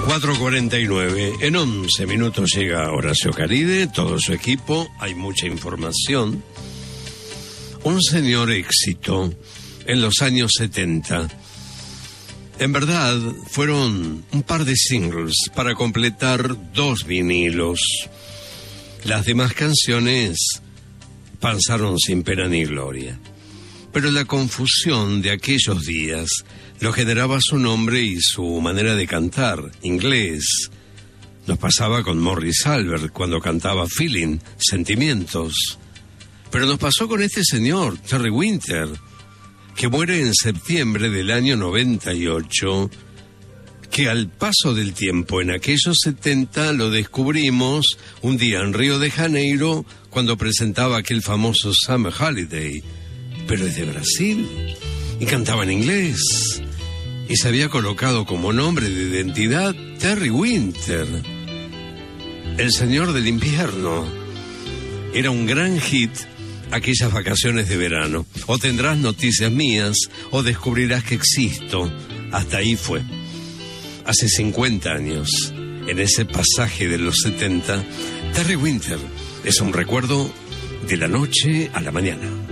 4:49. En 11 minutos llega Horacio Caride, todo su equipo, hay mucha información. Un señor éxito en los años 70. En verdad, fueron un par de singles para completar 2 vinilos. Las demás canciones pasaron sin pena ni gloria. Pero la confusión de aquellos días lo generaba su nombre y su manera de cantar, inglés. Nos pasaba con Morris Albert cuando cantaba Feeling, Sentimientos. Pero nos pasó con este señor, Terry Winter, que muere en septiembre del año 98, que al paso del tiempo en aquellos 70 lo descubrimos un día en Río de Janeiro cuando presentaba aquel famoso Summer Holiday. Pero es de Brasil y cantaba en inglés y se había colocado como nombre de identidad Terry Winter, el señor del invierno. Era un gran hit aquellas vacaciones de verano. O tendrás noticias mías o descubrirás que existo. Hasta ahí fue. Hace 50 años, en ese pasaje de los 70, Terry Winter es un recuerdo de la noche a la mañana.